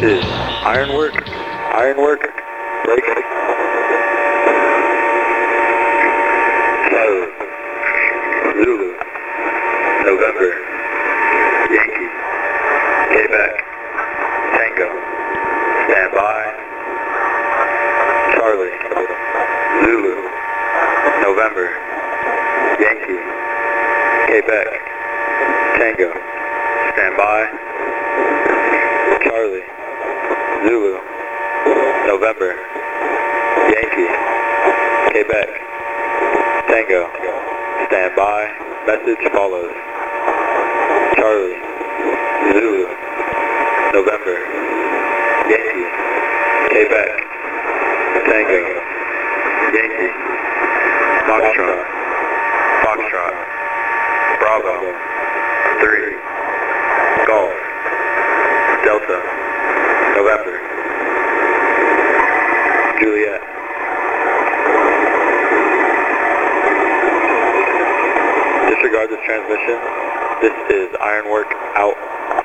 is Ironwork, break. Charlie, Zulu, November, Yankee, Quebec, Tango, stand by. Charlie, Zulu, November, Yankee, Quebec, Tango, stand by. Charlie, Zulu, November, Yankee, Quebec, Tango, stand by. Message follows. Charlie, Zulu, November, Yankee, Quebec, Tango, Yankee, Foxtrot, Bravo, 3, Golf, Delta, November, Juliet. Disregard this transmission. This is Ironwork out.